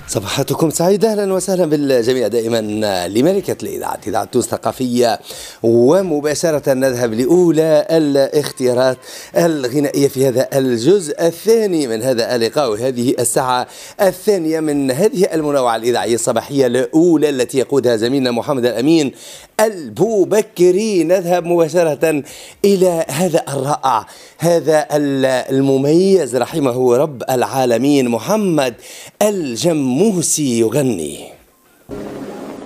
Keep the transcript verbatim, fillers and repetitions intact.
صباحاتكم سعيدة، أهلا وسهلا بالجميع دائما لملكة الإذاعة، إذاعة تونس الثقافية. ومباشرة نذهب لأولى الاختيارات الغنائية في هذا الجزء الثاني من هذا اللقاء، وهذه الساعة الثانية من هذه المنوعة الإذاعية الصباحية الأولى التي يقودها زميلنا محمد الأمين البوبكري. نذهب مباشرة إلى هذا الرائع، هذا المميز رحمه رب العالمين، محمد الجموسي يغني.